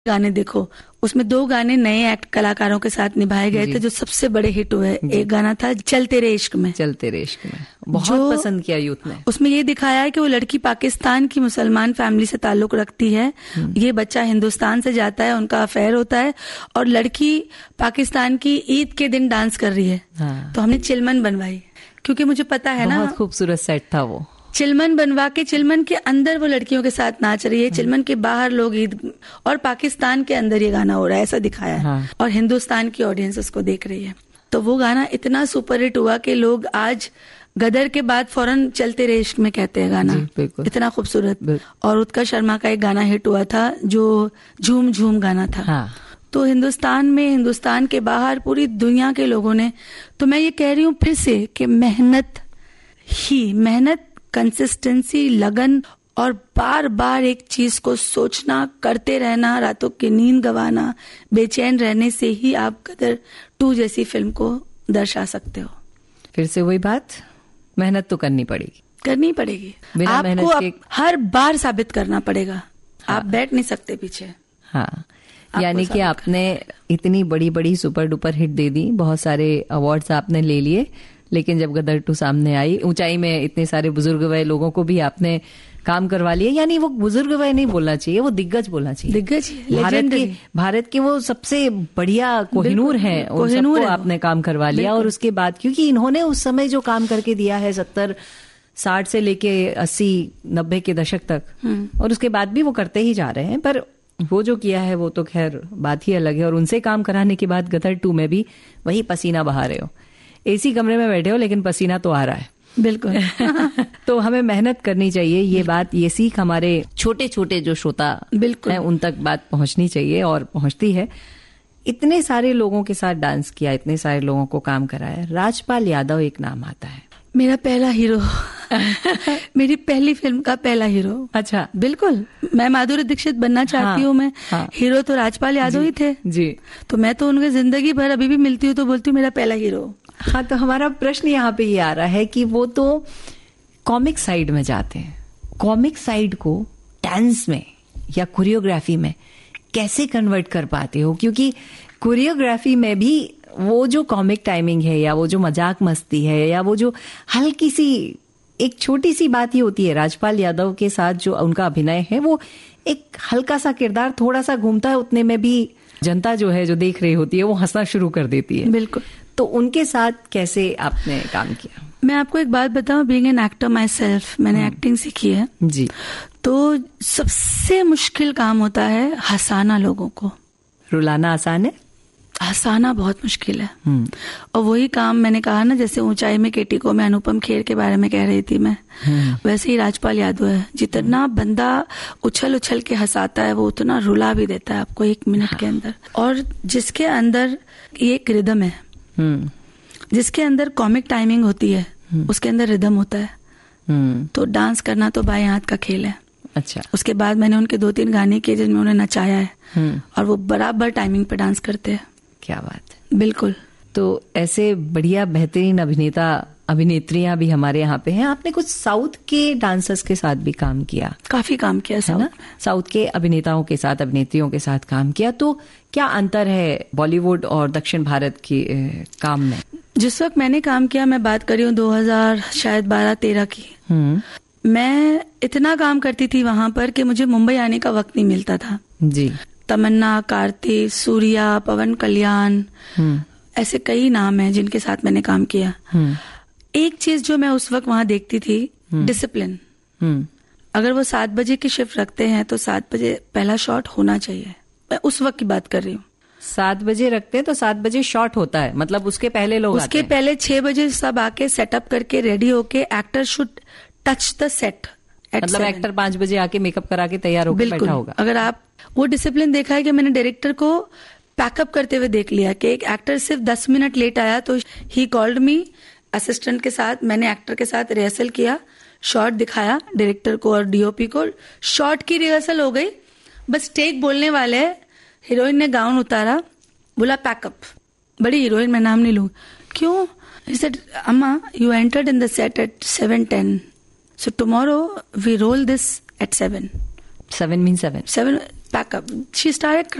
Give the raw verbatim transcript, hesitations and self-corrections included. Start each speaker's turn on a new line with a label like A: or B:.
A: गाने देखो, उसमें दो गाने नए एक्ट कलाकारों के साथ निभाए गए थे जो सबसे बड़े हिट हुए। एक गाना था चल तेरे इश्क में,
B: चल तेरे इश्क में बहुत पसंद किया यूथ ने।
A: उसमें ये दिखाया है कि वो लड़की पाकिस्तान की मुसलमान फैमिली से ताल्लुक रखती है, ये बच्चा हिंदुस्तान से जाता है, उनका अफेयर होता है और लड़की पाकिस्तान की ईद के दिन डांस कर रही है। हाँ। तो हमने चिलमन बनवाई क्योंकि मुझे पता है ना,
B: बहुत खूबसूरत सेट था वो।
A: चिलमन बनवा के चिलमन के अंदर वो लड़कियों के साथ नाच रही है, चिलमन के बाहर लोग ईद, और पाकिस्तान के अंदर ये गाना हो रहा है, ऐसा दिखाया है। हाँ। और हिंदुस्तान की ऑडियंस उसको देख रही है। तो वो गाना इतना सुपर हिट हुआ कि लोग आज गदर के बाद फौरन चलते रे इश्क में कहते हैं गाना, इतना खूबसूरत। और उत्कर्ष शर्मा का एक गाना हिट हुआ था जो झूम झूम गाना था। हाँ। तो हिंदुस्तान में, हिंदुस्तान के बाहर पूरी दुनिया के लोगों ने, तो मैं ये कह रही हूँ फिर से कि मेहनत ही मेहनत कंसिस्टेंसी, लगन और बार बार एक चीज को सोचना, करते रहना, रातों की नींद गंवाना, बेचैन रहने से ही आप गदर टू जैसी फिल्म को दर्शा सकते हो।
B: फिर से वही बात, मेहनत तो करनी पड़ेगी,
A: करनी पड़ेगी, आपको के... हर बार साबित करना पड़ेगा। हाँ। आप बैठ नहीं सकते पीछे।
B: हाँ, यानी कि आपने इतनी बड़ी बड़ी सुपर डुपर हिट दे दी, बहुत सारे अवार्ड्स आपने ले लिए, लेकिन जब गदर टू सामने आई, ऊंचाई में इतने सारे बुजुर्ग वय लोगों को भी आपने काम करवा लिया। यानी वो बुजुर्ग वय नहीं बोलना चाहिए, वो दिग्गज बोलना चाहिए।
A: दिग्गज,
B: भारत के भारत के वो सबसे बढ़िया कोहिनूर हैं, उन सबको आपने काम करवा लिया। और उसके बाद क्योंकि इन्होंने उस समय जो काम करके दिया है, सत्तर साठ से लेके अस्सी नब्बे के दशक तक, और उसके बाद भी वो करते ही जा रहे हैं, पर वो जो किया है वो तो खैर बात ही अलग है। और उनसे काम कराने के बाद गदर टू में भी वही पसीना बहा रहे हो, एसी कमरे में बैठे हो लेकिन पसीना तो आ रहा है।
A: बिल्कुल।
B: तो हमें मेहनत करनी चाहिए, ये बात, ये सीख हमारे छोटे छोटे जो श्रोता हैं उन तक बात पहुंचनी चाहिए, और पहुंचती है। इतने सारे लोगों के साथ डांस किया, इतने सारे लोगों को काम कराया, राजपाल यादव एक नाम आता है।
A: मेरा पहला हीरो। मेरी पहली फिल्म का पहला हीरो।
B: अच्छा।
A: बिल्कुल, मैं माधुरी दीक्षित बनना चाहती हूँ। हाँ, मैं हाँ, हीरो तो राजपाल यादव ही थे
B: जी।
A: तो मैं तो उनके जिंदगी भर अभी भी मिलती हूँ तो बोलती हूँ मेरा पहला हीरो।
B: हाँ, तो हमारा प्रश्न यहाँ पे ये आ रहा है कि वो तो कॉमिक साइड में जाते हैं, कॉमिक साइड को डांस में या कोरियोग्राफी में कैसे कन्वर्ट कर पाते हो? क्योंकि कोरियोग्राफी में भी वो जो कॉमिक टाइमिंग है, या वो जो मजाक मस्ती है, या वो जो हल्की सी एक छोटी सी बात ही होती है। राजपाल यादव के साथ जो उनका अभिनय है, वो एक हल्का सा किरदार थोड़ा सा घूमता है, उतने में भी जनता जो है, जो देख रही होती है, वो हंसना शुरू कर देती है।
A: बिल्कुल।
B: तो उनके साथ कैसे आपने काम किया?
A: मैं आपको एक बात बताऊं, being an actor my self, मैंने एक्टिंग सीखी है
B: जी।
A: तो सबसे मुश्किल काम होता है हंसाना लोगों को।
B: रुलाना आसान है,
A: हंसाना बहुत मुश्किल है। और वही काम मैंने कहा ना, जैसे ऊंचाई में केटी को मैं अनुपम खेर के बारे में कह रही थी मैं, वैसे ही राजपाल यादव है। जितना बंदा उछल उछल के हंसाता है, वो उतना रुला भी देता है आपको एक मिनट के अंदर। और जिसके अंदर एक रिदम है, जिसके अंदर कॉमिक टाइमिंग होती है, उसके अंदर रिदम होता है। तो डांस करना तो बाएं हाथ का खेल है।
B: अच्छा।
A: उसके बाद मैंने उनके दो तीन गाने किए जिनमें उन्हें नचाया है, और वो बराबर टाइमिंग पे डांस करते हैं।
B: क्या बात है।
A: बिल्कुल।
B: तो ऐसे बढ़िया बेहतरीन अभिनेता अभिनेत्रियां भी हमारे यहाँ पे हैं। आपने कुछ साउथ के डांसर्स के साथ भी काम किया?
A: काफी काम किया है ना,
B: साउथ के अभिनेताओं के साथ, अभिनेत्रियों के साथ काम किया। तो क्या अंतर है बॉलीवुड और दक्षिण भारत के काम में?
A: जिस वक्त मैंने काम किया, मैं बात कर रही हूँ दो हजार शायद बारह तेरह की, मैं इतना काम करती थी वहां पर कि मुझे मुंबई आने का वक्त नहीं मिलता था
B: जी।
A: तमन्ना, कार्तिक, सूर्या, पवन कल्याण, ऐसे कई नाम हैं जिनके साथ मैंने काम किया। एक चीज जो मैं उस वक्त वहां देखती थी, डिसिप्लिन। अगर वो सात बजे की शिफ्ट रखते हैं तो सात बजे पहला शॉट होना चाहिए। मैं उस वक्त की बात कर रही हूँ।
B: सात बजे रखते हैं तो सात बजे शॉट होता है, मतलब उसके पहले लोग
A: उसके
B: आते हैं।
A: पहले छह बजे सब आके सेटअप करके रेडी होके, actor should touch the set.
B: मतलब एक्टर पांच बजे आके मेकअप करा के तैयार होकर बैठा होगा।
A: अगर आप वो डिसिप्लिन देखा है कि मैंने डायरेक्टर को पैकअप करते हुए देख लिया कि एक एक्टर सिर्फ दस मिनट लेट आया तो ही कॉल्ड मी, असिस्टेंट के साथ, मैंने एक्टर के साथ रिहर्सल किया, शॉट दिखाया डायरेक्टर को और डीओपी को, शॉट की रिहर्सल हो गई, बस टेक बोलने वाले, हीरोइन ने गाउन उतारा, बोला पैकअप। बड़ी हीरोइन, मैं नाम नहीं लूँ, क्यों? He said, Amma, you entered in the set at seven ten. So tomorrow we roll this at seven.
B: Seven means seven.
A: Seven. pack up. She started